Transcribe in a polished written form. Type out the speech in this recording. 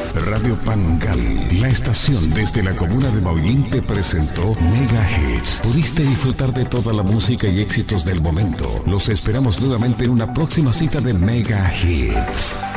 Radio Pangal, la estación desde la comuna de Maullín, te presentó Mega Hits. Pudiste disfrutar de toda la música y éxitos del momento. Los esperamos nuevamente en una próxima cita de Mega Hits.